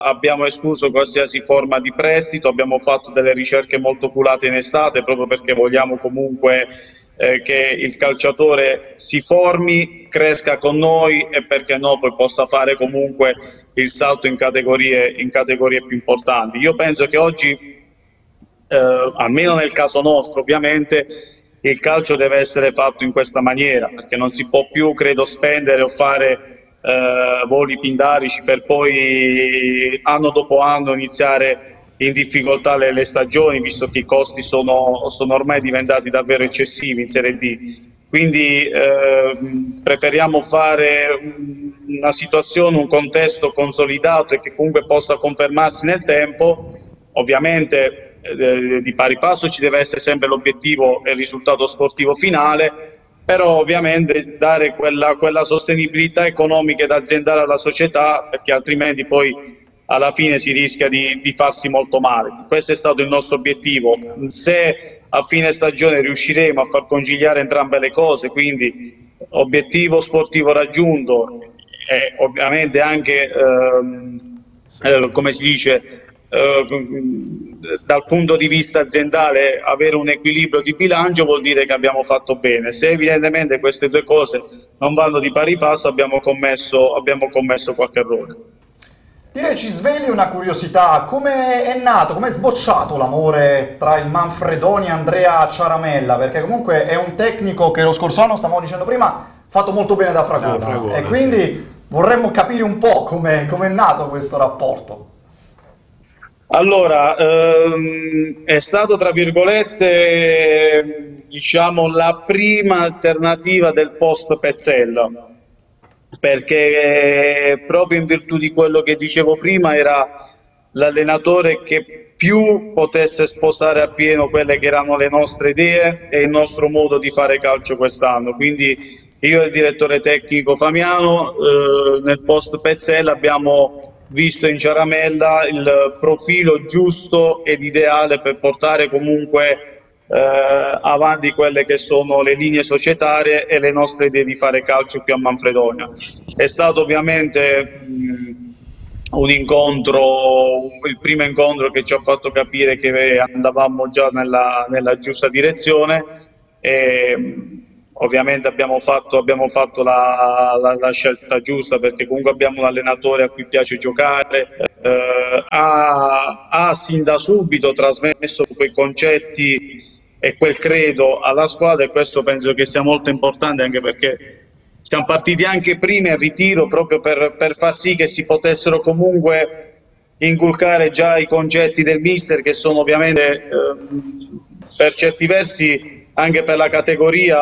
abbiamo escluso qualsiasi forma di prestito, abbiamo fatto delle ricerche molto oculate in estate proprio perché vogliamo comunque che il calciatore si formi, cresca con noi e perché no poi possa fare comunque il salto in categorie più importanti. Io penso che oggi almeno nel caso nostro ovviamente, il calcio deve essere fatto in questa maniera, perché non si può più, credo, spendere o fare voli pindarici per poi anno dopo anno iniziare in difficoltà le stagioni, visto che i costi sono ormai diventati davvero eccessivi in Serie D. Quindi preferiamo fare una situazione, un contesto consolidato e che comunque possa confermarsi nel tempo. Ovviamente di pari passo ci deve essere sempre l'obiettivo e il risultato sportivo finale, però ovviamente dare quella sostenibilità economica ed aziendale alla società, perché altrimenti poi alla fine si rischia di farsi molto male. Questo è stato il nostro obiettivo. Se a fine stagione riusciremo a far conciliare entrambe le cose, quindi obiettivo sportivo raggiunto e ovviamente anche come si dice dal punto di vista aziendale avere un equilibrio di bilancio, vuol dire che abbiamo fatto bene. Se evidentemente queste due cose non vanno di pari passo, abbiamo commesso qualche errore. Direi ci svegli una curiosità: come è nato, come è sbocciato l'amore tra il Manfredoni e Andrea Ciaramella? Perché comunque è un tecnico che lo scorso anno, stavamo dicendo prima, ha fatto molto bene da Fragona, e quindi sì, vorremmo capire un po' come è nato questo rapporto. Allora, è stato tra virgolette, diciamo, la prima alternativa del post Pezzella, perché proprio in virtù di quello che dicevo prima era l'allenatore che più potesse sposare appieno quelle che erano le nostre idee e il nostro modo di fare calcio quest'anno. Quindi io e il direttore tecnico Famiano nel post Pezzella abbiamo visto in Ciaramella il profilo giusto ed ideale per portare comunque avanti quelle che sono le linee societarie e le nostre idee di fare calcio qui a Manfredonia. È stato ovviamente un incontro, il primo incontro che ci ha fatto capire che andavamo già nella giusta direzione e ovviamente abbiamo fatto la scelta giusta, perché comunque abbiamo un allenatore a cui piace giocare, ha sin da subito trasmesso quei concetti e quel credo alla squadra, e questo penso che sia molto importante, anche perché siamo partiti anche prima in ritiro proprio per far sì che si potessero comunque inculcare già i concetti del mister, che sono ovviamente per certi versi anche per la categoria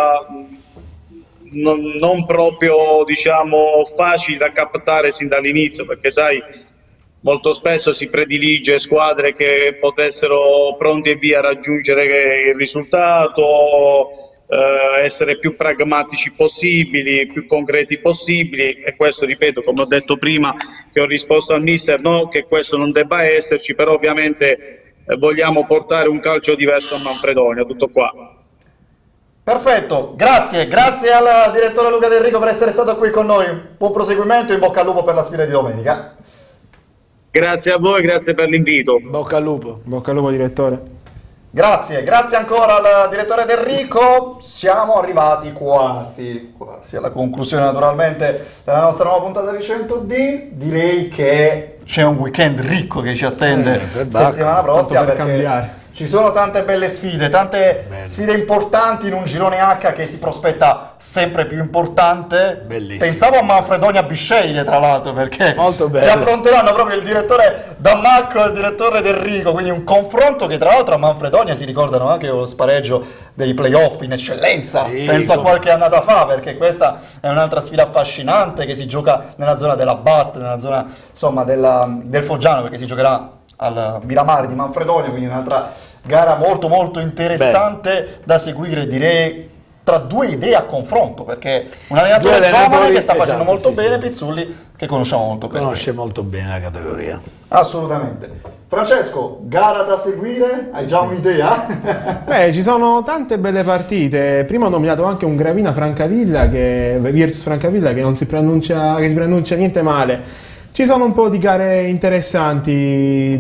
non proprio, diciamo, facili da captare sin dall'inizio, perché sai, molto spesso si predilige squadre che potessero pronti e via raggiungere il risultato, essere più pragmatici possibili, più concreti possibili, e questo, ripeto, come ho detto prima, che ho risposto al mister, no che questo non debba esserci, però ovviamente vogliamo portare un calcio diverso a Manfredonia, tutto qua. Perfetto, grazie al direttore Luca Del Rico per essere stato qui con noi. Buon proseguimento e in bocca al lupo per la sfida di domenica. Grazie a voi, grazie per l'invito. Bocca al lupo direttore. Grazie ancora al direttore Del Rico. Siamo arrivati quasi alla conclusione naturalmente della nostra nuova puntata di 100D. Direi che c'è un weekend ricco che ci attende settimana prossima, per perché cambiare. Ci sono tante belle sfide, sfide importanti in un girone H che si prospetta sempre più importante. Bellissimo. Pensavo a Manfredonia Bisceglie, tra l'altro, perché si affronteranno proprio il direttore Dammacco e il direttore Del Rico, quindi un confronto che tra l'altro a Manfredonia si ricordano anche lo spareggio dei playoff in eccellenza, penso a qualche annata fa, perché questa è un'altra sfida affascinante che si gioca nella zona della BAT, nella zona insomma del Foggiano, perché si giocherà al Miramare di Manfredonia, quindi un'altra gara molto molto interessante da seguire, direi, tra due idee a confronto, perché un allenatore giovane che sta facendo molto bene, Pizzulli, che conosciamo molto bene. Conosce molto bene la categoria. Assolutamente. Francesco, gara da seguire? Hai già un'idea? Beh, ci sono tante belle partite. Prima ho nominato anche un Gravina Francavilla Virtus Francavilla che si pronuncia niente male. ci sono un po' di gare interessanti